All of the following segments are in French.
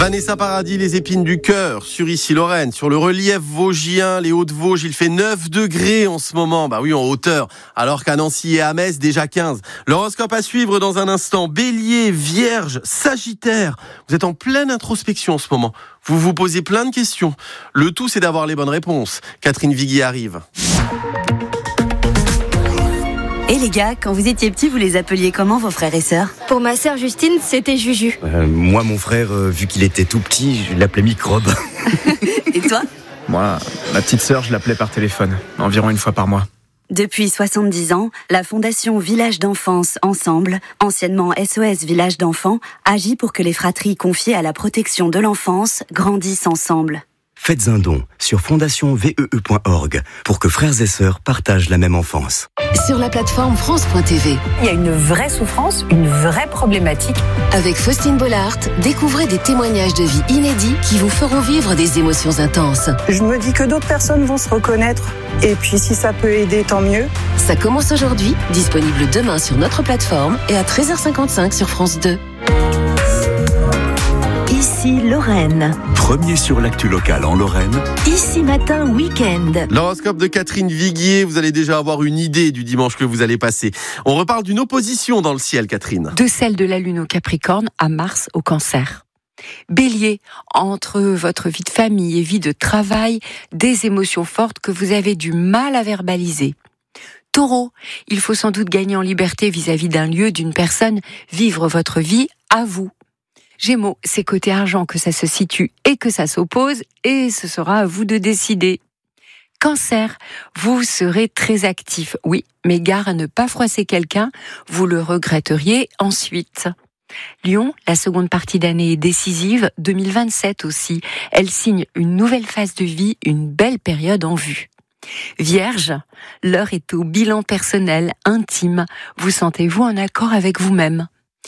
Vanessa Paradis, les épines du cœur, sur Issy-Lorraine, sur le relief vosgien, les Hauts-de-Vosges, il fait 9 degrés en ce moment, bah oui, en hauteur, alors qu'à Nancy et à Metz, déjà 15. L'horoscope à suivre dans un instant. Bélier, Vierge, Sagittaire, vous êtes en pleine introspection en ce moment. Vous vous posez plein de questions. Le tout, c'est d'avoir les bonnes réponses. Catherine Viguier arrive. Et les gars, quand vous étiez petits, vous les appeliez comment vos frères et sœurs ? Pour ma sœur Justine, c'était Juju. Moi, mon frère, vu qu'il était tout petit, je l'appelais Microbe. Et toi ? Moi, ma petite sœur, je l'appelais par téléphone, environ une fois par mois. Depuis 70 ans, la Fondation Village d'Enfance Ensemble, anciennement SOS Village d'Enfants, agit pour que les fratries confiées à la protection de l'enfance grandissent ensemble. Faites un don sur fondationvee.org pour que frères et sœurs partagent la même enfance. Sur la plateforme France.tv. Il y a une vraie souffrance, une vraie problématique. Avec Faustine Bollard, découvrez des témoignages de vie inédits qui vous feront vivre des émotions intenses. Je me dis que d'autres personnes vont se reconnaître. Et puis si ça peut aider, tant mieux. Ça commence aujourd'hui, disponible demain sur notre plateforme et à 13h55 sur France 2. Ici Lorraine. Premier sur l'actu locale en Lorraine. Ici Matin Week-end. L'horoscope de Catherine Viguier, vous allez déjà avoir une idée du dimanche que vous allez passer. On reparle d'une opposition dans le ciel, Catherine. De celle de la Lune au Capricorne à Mars au Cancer. Bélier, entre votre vie de famille et vie de travail, des émotions fortes que vous avez du mal à verbaliser. Taureau, il faut sans doute gagner en liberté vis-à-vis d'un lieu, d'une personne, vivre votre vie à vous. Gémeaux, c'est côté argent que ça se situe et que ça s'oppose, et ce sera à vous de décider. Cancer, vous serez très actif, oui, mais gare à ne pas froisser quelqu'un, vous le regretteriez ensuite. Lion, la seconde partie d'année est décisive, 2027 aussi. Elle signe une nouvelle phase de vie, une belle période en vue. Vierge, l'heure est au bilan personnel, intime. Vous sentez-vous en accord avec vous-même ?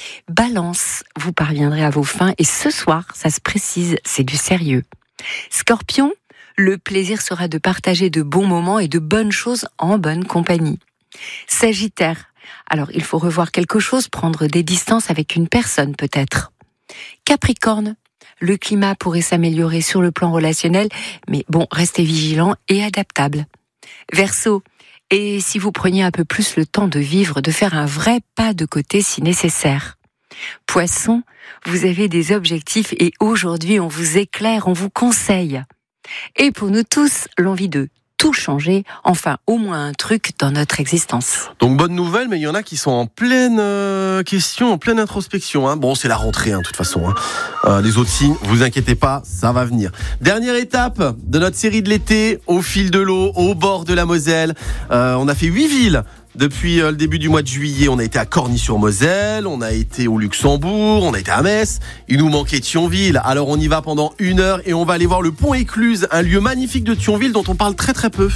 Balance, vous parviendrez à vos fins et ce soir, ça se précise, c'est du sérieux. Scorpion, le plaisir sera de partager de bons moments et de bonnes choses en bonne compagnie. Sagittaire, alors il faut revoir quelque chose, prendre des distances avec une personne peut-être. Capricorne, le climat pourrait s'améliorer sur le plan relationnel, mais bon, restez vigilant et adaptable. Verseau, et si vous preniez un peu plus le temps de vivre, de faire un vrai pas de côté si nécessaire. Poisson, vous avez des objectifs et aujourd'hui on vous éclaire, on vous conseille. Et pour nous tous, l'envie de tout changer, enfin au moins un truc dans notre existence. Donc bonne nouvelle, mais il y en a qui sont en pleine question, en pleine introspection. Hein. Bon, c'est la rentrée, de toute façon. Les autres signes, vous inquiétez pas, ça va venir. Dernière étape de notre série de l'été, au fil de l'eau, au bord de la Moselle. On a fait 8 villes. Depuis le début du mois de juillet, on a été à Corny-sur-Moselle, on a été au Luxembourg, on a été à Metz, il nous manquait Thionville. Alors on y va pendant 1 heure et on va aller voir le pont Écluse, un lieu magnifique de Thionville dont on parle très très peu.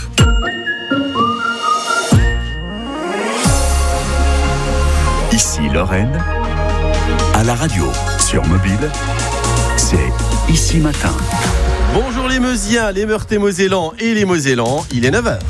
Ici Lorraine, à la radio, sur mobile, c'est Ici Matin. Bonjour les Meusiens, les Meurthe-et-Mosellans et les Mosellans, il est 9h.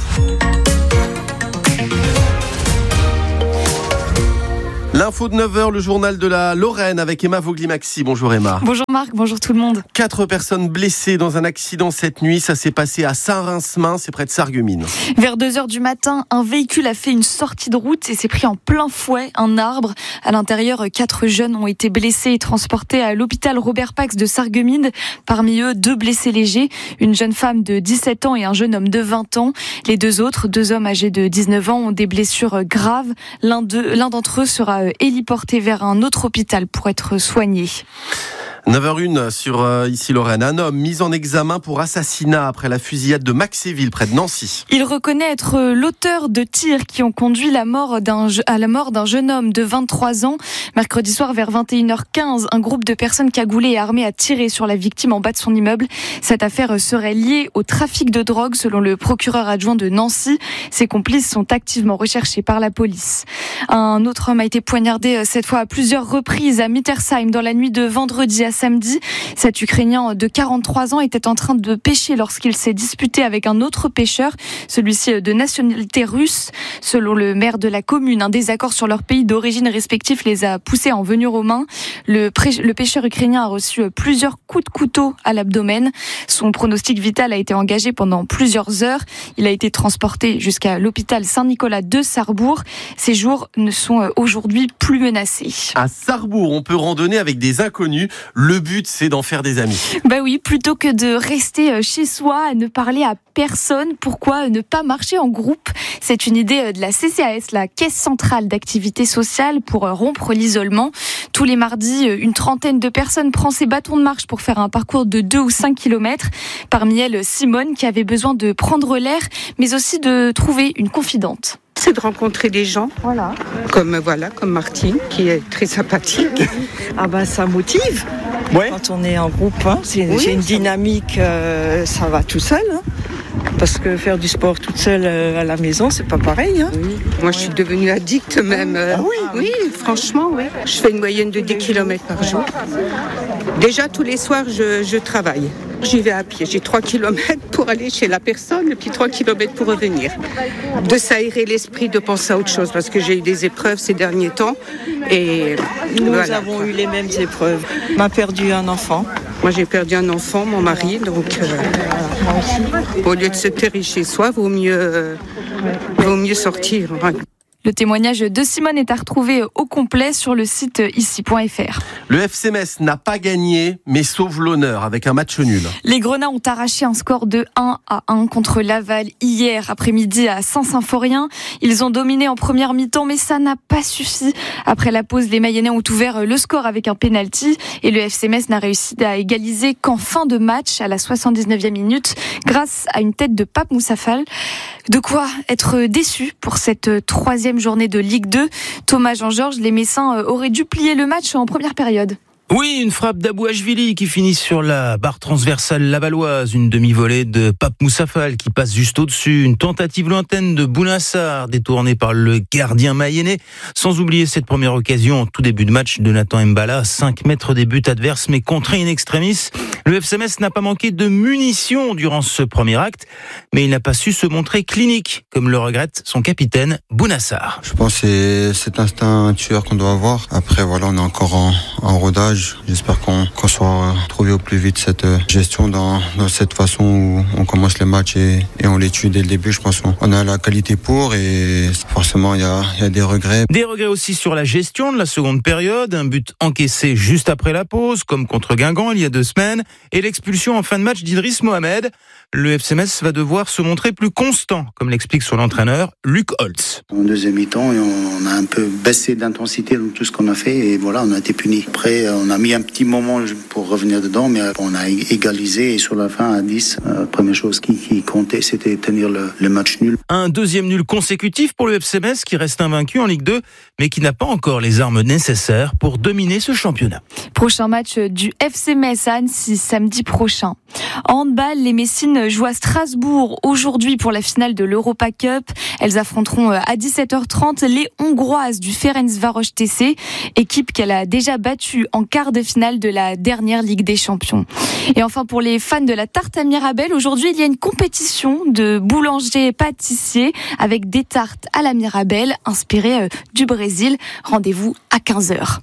L'info de 9h, le journal de la Lorraine avec Emma Vogli-Maxi. Bonjour Emma. Bonjour Marc, bonjour tout le monde. 4 personnes blessées dans un accident cette nuit. Ça s'est passé à Saint-Reims-Main, c'est près de Sarreguemines. Vers 2h du matin, un véhicule a fait une sortie de route et s'est pris en plein fouet un arbre. À l'intérieur, 4 jeunes ont été blessés et transportés à l'hôpital Robert Pax de Sarreguemines. Parmi eux, 2 blessés légers, une jeune femme de 17 ans et un jeune homme de 20 ans. Les 2 autres, 2 hommes âgés de 19 ans, ont des blessures graves. L'un d'entre eux sera héliporté vers un autre hôpital pour être soigné. 9h01 sur Ici Lorraine. Un homme mis en examen pour assassinat après la fusillade de Maxéville près de Nancy. Il reconnaît être l'auteur de tirs qui ont conduit à la mort d'un jeune homme de 23 ans. Mercredi soir vers 21h15, un groupe de personnes cagoulées et armées a tiré sur la victime en bas de son immeuble. Cette affaire serait liée au trafic de drogue selon le procureur adjoint de Nancy. Ses complices sont activement recherchés par la police. Un autre homme a été poignardé cette fois à plusieurs reprises à Mittersheim dans la nuit de vendredi à samedi. Cet Ukrainien de 43 ans était en train de pêcher lorsqu'il s'est disputé avec un autre pêcheur, celui-ci de nationalité russe. Selon le maire de la commune, un désaccord sur leur pays d'origine respectif les a poussés à en venir aux mains. Le pêcheur ukrainien a reçu plusieurs coups de couteau à l'abdomen. Son pronostic vital a été engagé pendant plusieurs heures. Il a été transporté jusqu'à l'hôpital Saint-Nicolas de Sarrebourg. Ses jours ne sont aujourd'hui plus menacés. À Sarrebourg, on peut randonner avec des inconnus. Le but, c'est d'en faire des amis. Oui, plutôt que de rester chez soi, à ne parler à personne. Pourquoi ne pas marcher en groupe ? C'est une idée de la CCAS, la Caisse centrale d'activité sociale, pour rompre l'isolement. Tous les mardis, une trentaine de personnes prend ses bâtons de marche pour faire un parcours de 2 ou 5 kilomètres. Parmi elles, Simone, qui avait besoin de prendre l'air, mais aussi de trouver une confidente. C'est de rencontrer des gens, comme Martine, qui est très sympathique. Ça motive. Ouais. Quand on est en groupe, c'est une dynamique, ça va tout seul. Parce que faire du sport toute seule à la maison, c'est pas pareil. Oui. Moi, je suis devenue addict même. Oui, franchement, oui. Je fais une moyenne de 10 km par jour. Déjà, tous les soirs, je travaille. J'y vais à pied. J'ai 3 km pour aller chez la personne et puis 3 km pour revenir. De s'aérer l'esprit, de penser à autre chose. Parce que j'ai eu des épreuves ces derniers temps. Et nous avons eu les mêmes épreuves. On m'a perdu un enfant. Moi, j'ai perdu un enfant, mon mari. Donc, au lieu de se terrer chez soi, vaut mieux sortir. Le témoignage de Simone est à retrouver au complet sur le site ici.fr. Le FC Metz n'a pas gagné, mais sauve l'honneur avec un match nul. Les Grenats ont arraché un score de 1-1 contre Laval hier après-midi à Saint-Symphorien. Ils ont dominé en première mi-temps, mais ça n'a pas suffi. Après la pause, les Mayennais ont ouvert le score avec un penalty et le FC Metz n'a réussi à égaliser qu'en fin de match à la 79e minute grâce à une tête de Pape Moussafal. De quoi être déçu pour cette troisième journée de Ligue 2. Thomas Jean-Georges, les Messins auraient dû plier le match en première période. Oui, une frappe d'Abouachvili qui finit sur la barre transversale lavalloise, une demi-volée de Pape Moussafal qui passe juste au-dessus, une tentative lointaine de Bounassar détournée par le gardien mayennais, sans oublier cette première occasion, tout début de match de Nathan Mbala, 5 mètres des buts adverses mais contré in extremis. Le FC Metz n'a pas manqué de munitions durant ce premier acte, mais il n'a pas su se montrer clinique, comme le regrette son capitaine Bounassar. Je pense que c'est cet instinct tueur qu'on doit avoir. Après on est encore en rodage. J'espère qu'on saura trouver au plus vite cette gestion dans cette façon où on commence les matchs et on les tue dès le début. Je pense qu'on a la qualité pour et forcément il y a des regrets. Des regrets aussi sur la gestion de la seconde période, un but encaissé juste après la pause, comme contre Guingamp il y a 2 semaines, et l'expulsion en fin de match d'Idriss Mohamed. Le FC Metz va devoir se montrer plus constant, comme l'explique son entraîneur, Luc Holtz. En deuxième mi-temps, on a un peu baissé d'intensité dans tout ce qu'on a fait et on a été punis. Après, on a mis un petit moment pour revenir dedans, mais on a égalisé et sur la fin à 10, première chose qui comptait, c'était tenir le match nul. Un deuxième nul consécutif pour le FC Metz qui reste invaincu en Ligue 2, mais qui n'a pas encore les armes nécessaires pour dominer ce championnat. Prochain match du FC Metz à Annecy samedi prochain. En handball, les Messines jouent à Strasbourg aujourd'hui pour la finale de l'Europa Cup. Elles affronteront à 17h30 les Hongroises du Ferencváros TC, équipe qu'elle a déjà battue en quart de finale de la dernière Ligue des Champions. Et enfin, pour les fans de la tarte à Mirabelle, aujourd'hui, il y a une compétition de boulangers-pâtissiers avec des tartes à la Mirabelle inspirées du Brésil. Rendez-vous à 15h.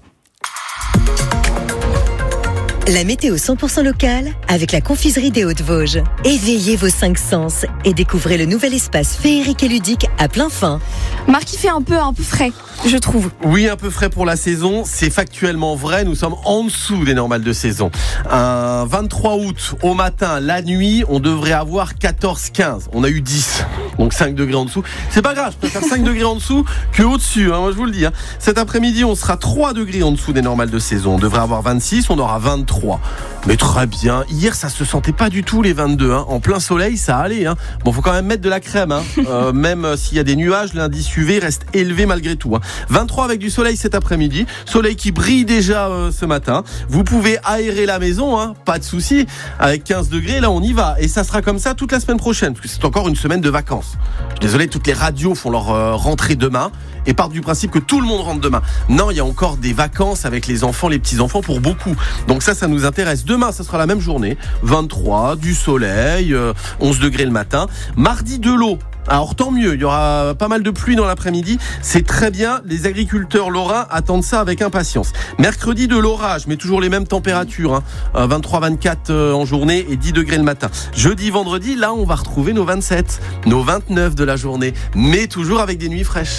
La météo 100% locale avec la confiserie des Hauts-de-Vosges. Éveillez vos 5 sens et découvrez le nouvel espace féerique et ludique à plein fin. Marc, il fait un peu frais, je trouve. Oui, un peu frais pour la saison. C'est factuellement vrai. Nous sommes en dessous des normales de saison. Un 23 août au matin, la nuit, on devrait avoir 14-15. On a eu 10. Donc 5 degrés en dessous. C'est pas grave, je préfère 5 degrés en dessous que au-dessus. Moi, je vous le dis. Cet après-midi, on sera 3 degrés en dessous des normales de saison. On devrait avoir 26, on aura 23. Mais très bien. Hier, ça se sentait pas du tout les 22. En plein soleil, ça allait. Bon, faut quand même mettre de la crème. Même s'il y a des nuages, l'indice UV reste élevé malgré tout. 23 avec du soleil cet après-midi. Soleil qui brille déjà ce matin. Vous pouvez aérer la maison, pas de souci. Avec 15 degrés, là, on y va. Et ça sera comme ça toute la semaine prochaine, parce que c'est encore une semaine de vacances. Je suis désolé, toutes les radios font leur rentrée demain. et partent du principe que tout le monde rentre demain. Non, il y a encore des vacances avec les enfants, les petits-enfants pour beaucoup. Donc ça nous intéresse. Demain, ça sera la même journée. 23, du soleil, 11 degrés le matin. Mardi, de l'eau. Alors tant mieux, il y aura pas mal de pluie dans l'après-midi, c'est très bien, les agriculteurs lorrains attendent ça avec impatience. Mercredi, de l'orage, mais toujours les mêmes températures, 23-24 en journée et 10 degrés le matin. Jeudi, vendredi, là on va retrouver nos 27, nos 29 de la journée, mais toujours avec des nuits fraîches.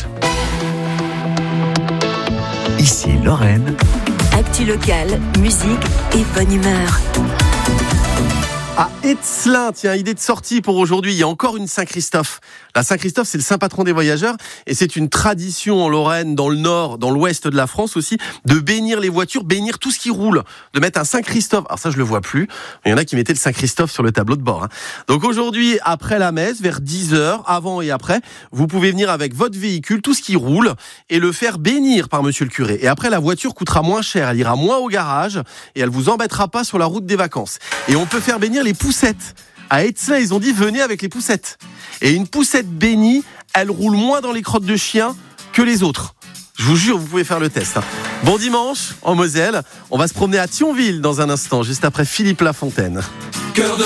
Ici Lorraine. Actu locale, musique et bonne humeur. À Etzelin, tiens, idée de sortie pour aujourd'hui, il y a encore une Saint-Christophe. La Saint-Christophe, c'est le saint patron des voyageurs et c'est une tradition en Lorraine, dans le nord, dans l'ouest de la France aussi, de bénir les voitures, bénir tout ce qui roule, de mettre un Saint-Christophe. Alors ça, je le vois plus. Il y en a qui mettaient le Saint-Christophe sur le tableau de bord. Donc aujourd'hui, après la messe, vers 10h, avant et après, vous pouvez venir avec votre véhicule, tout ce qui roule, et le faire bénir par monsieur le curé. Et après, la voiture coûtera moins cher, elle ira moins au garage et elle vous embêtera pas sur la route des vacances. Et on peut faire bénir les poussettes. À Etzelin, ils ont dit venez avec les poussettes. Et une poussette bénie, elle roule moins dans les crottes de chien que les autres. Je vous jure, vous pouvez faire le test. Bon dimanche en Moselle. On va se promener à Thionville dans un instant, juste après Philippe Lafontaine.